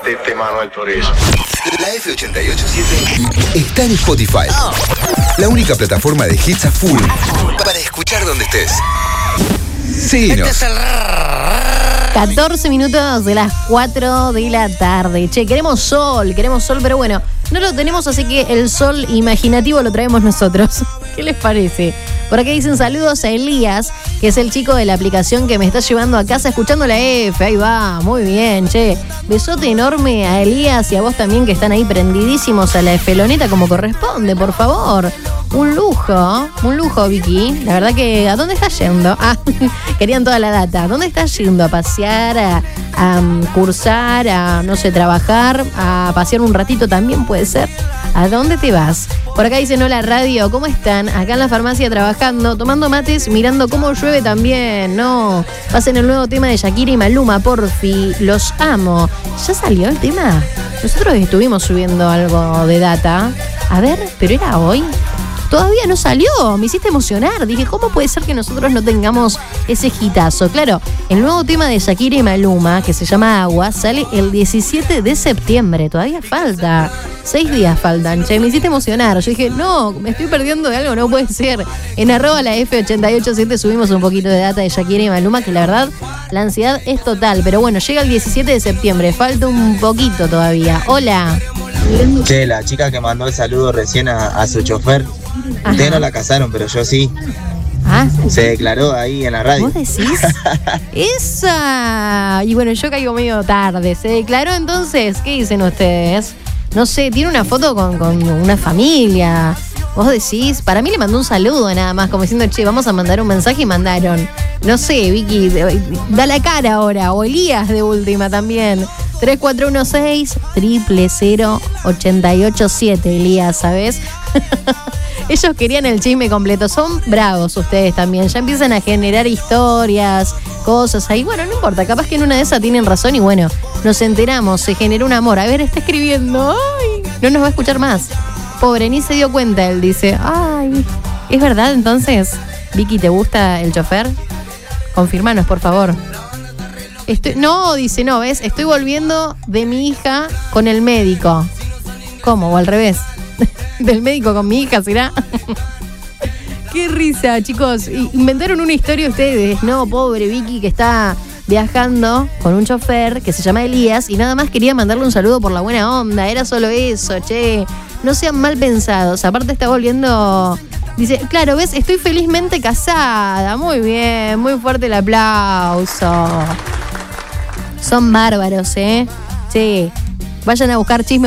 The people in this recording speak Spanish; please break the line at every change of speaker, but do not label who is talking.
Manuel Turizo.
La F887 está en Spotify. La única plataforma de hits a full para escuchar donde estés. Síguenos.
14 minutos de las 4 de la tarde. Che, queremos sol, pero bueno, no lo tenemos, así que el sol imaginativo lo traemos nosotros. ¿Qué les parece? Por acá dicen saludos a Elías, que es el chico de la aplicación que me está llevando a casa escuchando la F. Ahí va, muy bien, che. Besote enorme a Elías y a vos también, que están ahí prendidísimos a la Feloneta como corresponde, por favor. Un lujo, Vicky. La verdad que, ¿a dónde estás yendo? Ah, querían toda la data. ¿Dónde estás yendo? ¿A pasear, a cursar, a, no sé, trabajar, a pasear un ratito también puede ser? ¿A dónde te vas? Por acá dicen, hola radio, ¿cómo están? Acá en la farmacia trabajando, tomando mates, mirando cómo llueve también. No, pasen el nuevo tema de Shakira y Maluma, porfi, los amo. ¿Ya salió el tema? Nosotros estuvimos subiendo algo de data. A ver, ¿pero era hoy? Todavía no salió, me hiciste emocionar. Dije, ¿cómo puede ser que nosotros no tengamos ese hitazo? Claro, el nuevo tema de Shakira y Maluma, que se llama Agua, sale el 17 de septiembre. Todavía falta, 6 días faltan. Che, me hiciste emocionar. Yo dije, no, me estoy perdiendo de algo, no puede ser. En @ la F887 subimos un poquito de data de Shakira y Maluma, que la verdad, la ansiedad es total. Pero bueno, llega el 17 de septiembre, falta un poquito todavía. Hola.
Che, la chica que mandó el saludo recién a su chofer, ustedes no la casaron, pero yo sí.
¿Ah?
Se declaró ahí en la radio.
¿Vos decís? ¡Esa! Y bueno, yo caigo medio tarde. ¿Se declaró entonces? ¿Qué dicen ustedes? No sé, tiene una foto con una familia. ¿Vos decís? Para mí le mandó un saludo nada más, como diciendo, che, vamos a mandar un mensaje, y mandaron. No sé, Vicky, da la cara ahora. O Elías de última también. 3416-000-887, Elías, ¿sabes? Ellos querían el chisme completo. Son bravos ustedes también. Ya empiezan a generar historias, cosas ahí. Bueno, no importa. Capaz que en una de esas tienen razón y bueno, nos enteramos. Se generó un amor. A ver, está escribiendo. Ay, no nos va a escuchar más. Pobre, ni se dio cuenta. Él dice, ay, ¿es verdad entonces? Vicky, ¿te gusta el chofer? Confirmanos, por favor. No, dice, no, ¿ves? Estoy volviendo de mi hija con el médico. ¿Cómo? ¿O al revés? ¿Del médico con mi hija, será? Qué risa, chicos. Inventaron una historia ustedes. No, pobre Vicky, que está viajando con un chofer que se llama Elías y nada más quería mandarle un saludo por la buena onda. Era solo eso, che. No sean mal pensados. Aparte está volviendo... Dice, claro, ¿ves? Estoy felizmente casada. Muy bien, muy fuerte el aplauso. Son bárbaros, ¿eh? Sí. Vayan a buscar chisme